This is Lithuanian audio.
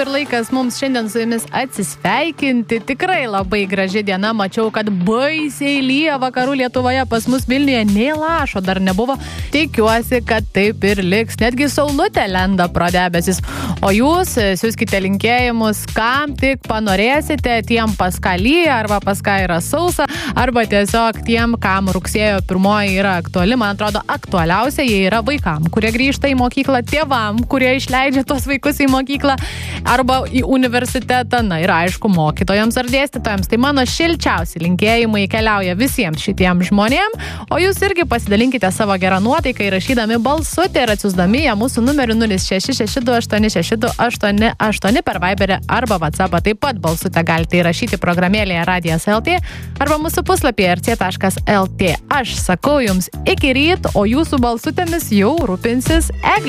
ir laikas mums šiandien su jumis atsisveikinti. Tikrai labai graži diena. Mačiau, kad baisiai lyja vakarų Lietuvoje, pas mus Vilniuje nei lašo dar nebuvo. Tikiuosi, kad taip ir liks. Netgi saulutė lenda pro debesis. O jūs siųskite linkėjimus, kam tik panorėsite, tiem pas ką lyja, arba pas ką yra sausa, arba tiesiog tiem, kam rugsėjo 1 yra aktuali. Man atrodo, aktualiausia jie yra vaikam, kurie grįžta į mokyklą, tėvam, kurie išleidžia tuos vaikus į mokyklą arba į universitetą, na ir aišku, mokytojams ar dėstytojams. Tai mano šilčiausi linkėjimai keliauja visiems šitiem žmonėm, o jūs irgi pasidalinkite savo gerą nuotaiką įrašydami balsutę ir atsiųsdami ją mūsų numeriu 0662866888 per Viberį arba WhatsAppą. Taip pat balsutę galite įrašyti programėlėje Radijas LT arba mūsų puslapyje rc.lt. Aš sakau jums iki ryt, o jūsų balsutėmis jau rūpinsis Eglė.